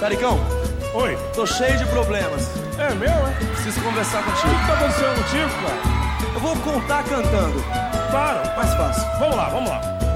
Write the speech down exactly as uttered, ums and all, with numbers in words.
Taricão. Oi. Tô cheio de problemas. É meu, é? Preciso conversar O contigo. que tá acontecendo contigo, cara? Eu vou contar cantando. Claro. Mais fácil. Vamos lá, vamos lá.